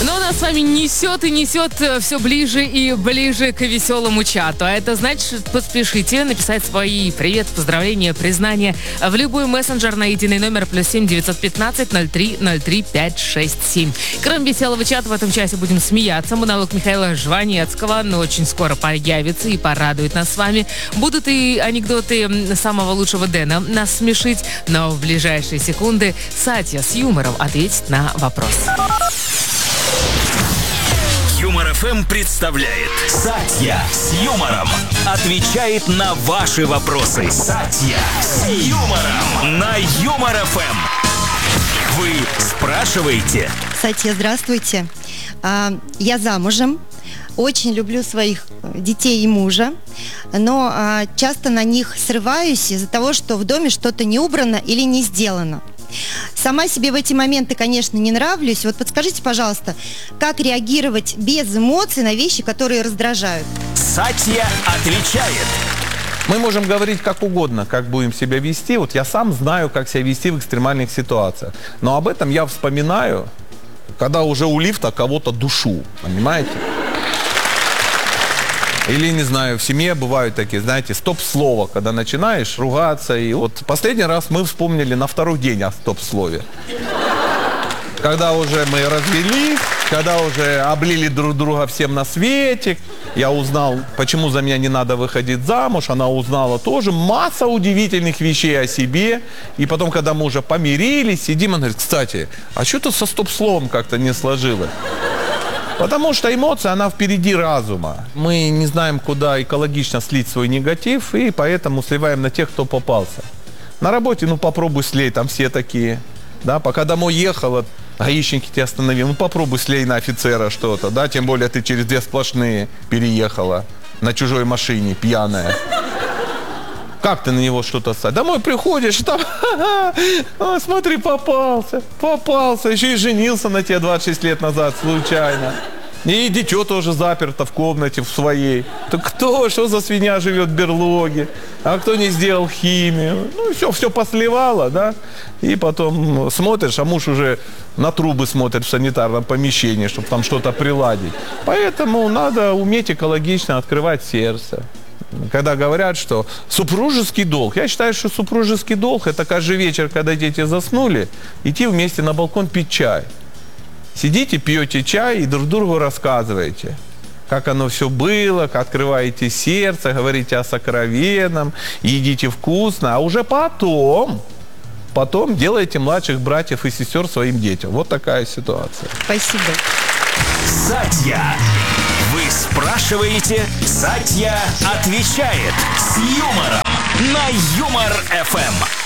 Но нас с вами несет и несет все ближе и ближе к веселому чату. А это значит, поспешите написать свои привет, поздравления, признания в любой мессенджер на единый номер +7 915 03 03 567. Кроме веселого чата, в этом часе будем смеяться. Монолог Михаила Жванецкого, но очень скоро появится и порадует нас с вами. Будут и анекдоты самого лучшего Дэна нас смешить, но в ближайшие секунды Сатья с юмором ответит на вопрос. Юмор ФМ представляет Сатья с юмором отвечает на ваши вопросы. Сатья с юмором на Юмор ФМ. Вы спрашиваете? Сатья, здравствуйте. Я замужем. Очень люблю своих детей и мужа, но часто на них срываюсь из-за того, что в доме что-то не убрано или не сделано. Сама себе в эти моменты, конечно, не нравлюсь. Вот подскажите, пожалуйста, как реагировать без эмоций на вещи, которые раздражают? Сатья отвечает. Мы можем говорить как угодно, как будем себя вести. Вот я сам знаю, как себя вести в экстремальных ситуациях. Но об этом я вспоминаю, когда уже у лифта кого-то душу. Понимаете? Или, не знаю, в семье бывают такие, знаете, стоп-слово, когда начинаешь ругаться. И вот последний раз мы вспомнили на второй день о стоп-слове. Когда уже мы развелись, когда уже облили друг друга всем на свете, я узнал, почему за меня не надо выходить замуж, она узнала тоже масса удивительных вещей о себе. И потом, когда мы уже помирились, сидим, она говорит, кстати, а что-то со стоп-словом как-то не сложилось. Потому что эмоция, она впереди разума. Мы не знаем, куда экологично слить свой негатив, и поэтому сливаем на тех, кто попался. На работе, попробуй слей, там все такие. Да, пока домой ехала, гаишники тебя остановили, попробуй слей на офицера что-то, да, тем более ты через 2 сплошные переехала на чужой машине, пьяная. Как ты на него что-то ставишь? Домой приходишь, там, смотри, попался, еще и женился на тебе 26 лет назад случайно. И дитё тоже заперто в комнате в своей. Так кто, что за свинья живет в берлоге? А кто не сделал химию? Все посливало, да? И потом смотришь, а муж уже на трубы смотрит в санитарном помещении, чтобы там что-то приладить. Поэтому надо уметь экологично открывать сердце. Когда говорят, что супружеский долг. Я считаю, что супружеский долг – это каждый вечер, когда дети заснули, идти вместе на балкон пить чай. Сидите, пьете чай и друг другу рассказываете, как оно все было, как открываете сердце, говорите о сокровенном, едите вкусно, а уже потом делаете младших братьев и сестер своим детям. Вот такая ситуация. Спасибо. Сатья. Вы спрашиваете, Сатья отвечает с юмором на Юмор ФМ.